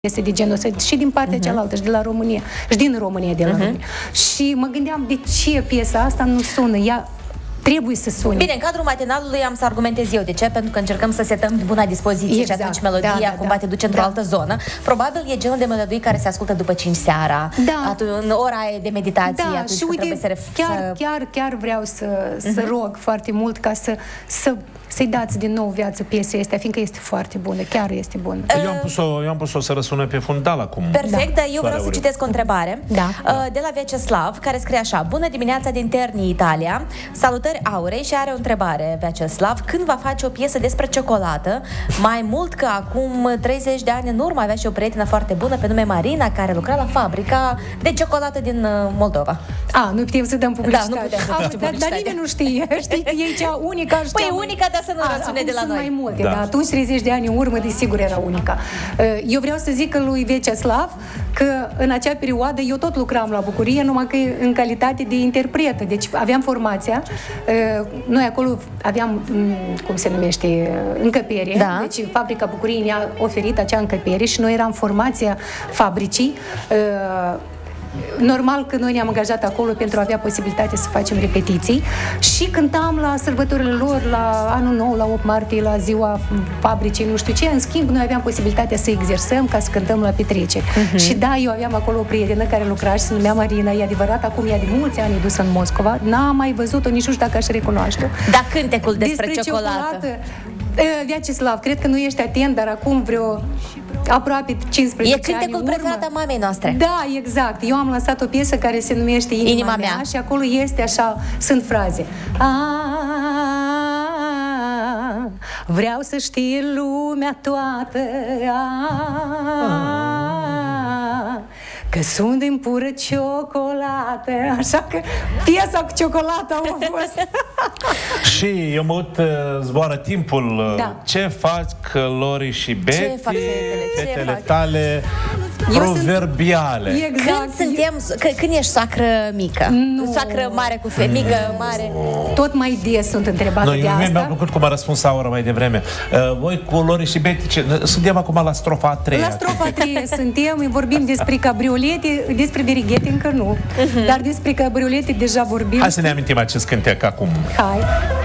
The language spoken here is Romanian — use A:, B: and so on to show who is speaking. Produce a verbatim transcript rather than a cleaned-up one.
A: este de genul ăsta, și din partea uh-huh. cealaltă, și de la România, și din România, de la uh-huh. România. Și mă gândeam, de ce piesa asta nu sună? Ea trebuie să sune.
B: Bine, în cadrul matinalului am să argumentez eu. De ce? Pentru că încercăm să setăm buna dispoziție exact. Și atunci melodia da, da, cumva da. te duce într-o da. altă zonă. Probabil e genul de melodii care se ascultă după cinci seara, da. atunci, în ora de meditație,
A: da,
B: atunci
A: și uite,
B: trebuie să ref-
A: chiar,
B: să...
A: chiar, chiar vreau să, uh-huh. să rog foarte mult ca să, să să-i dați din nou viață piesa asta, fiindcă este foarte bună, chiar este bună.
C: Eu am pus-o, eu am pus-o să răsună pe fundal acum.
B: Perfect, da. Eu vreau să citesc o întrebare
A: da.
B: de la Vyacheslav, care scrie așa: bună dimineața din Terni, Italia. Salutări Aurei, și are o întrebare, Vyacheslav: când va face o piesă despre ciocolată? Mai mult că acum treizeci de ani în urmă avea și o prietenă foarte bună pe nume Marina, care lucra la fabrica de ciocolată din Moldova.
A: A, nu putem să dăm publicitate.
B: Da, nu putem să dăm publicitate.
A: Dar nimeni nu știe. Știi, e cea unica.
B: Păi unica, dar să nu
A: a,
B: răsune de la noi.
A: Mai multe, da. Dar atunci, treizeci de ani în urmă, desigur era unica. Eu vreau să zic că lui Vyacheslav că în acea perioadă eu tot lucram la bucurie, numai că în calitate de interpretă. Deci aveam formația. Noi acolo aveam, cum se numește, încăpere.
B: Da.
A: Deci fabrica Bucuriei ne-a oferit acea încăpere și noi eram formația fabricii. Normal că noi ne-am angajat acolo pentru a avea posibilitate să facem repetiții și cântam la sărbătorile lor, la anul nou, la opt martie, la ziua fabricii, nu știu ce. În schimb, noi aveam posibilitatea să exersăm ca să cântăm la petreceri. Uh-huh. Și da, eu aveam acolo o prietenă care lucra și se numea Marina, e adevărat, acum ea de mulți ani e dusă în Moscova, n-am mai văzut-o, nici nu știu dacă aș recunoaște.
B: Da, cântecul despre, despre ciocolată.
A: ciocolată. Vyacheslav, cred că nu ești atent, dar acum vreo aproape cincisprezece ani.
B: E cântecul preferat a mamei noastre.
A: Da, exact. Eu am lansat o piesă care se numește Inima, Inima mea, mea și acolo este așa, sunt fraze. A, vreau să știe lumea toată a, că sunt din pură ciocolată. Așa că piesa cu ciocolată a fost.
C: Și eu mă uit, zboară timpul. Da. Ce fac Lori și Betty,
B: ce fac fetele,
C: fetele
B: ce
C: tale
B: eu
C: proverbiale?
B: Sunt... Exact. Când suntem, când ești soacră mică? Nu. Soacră mare cu fe, mică, mare?
A: Tot mai des sunt întrebate
C: no,
A: de asta.
C: Mi-a plăcut cum a răspuns Aura mai devreme. Uh, voi cu Lori și Betty, ce? Suntem acum la strofa a treia.
A: La strofa a treia suntem, vorbim despre cabriolete, despre berighete încă nu, uh-huh. dar despre cabriolete deja vorbim.
C: Hai să ne amintim acest cântec acum.
A: Hai.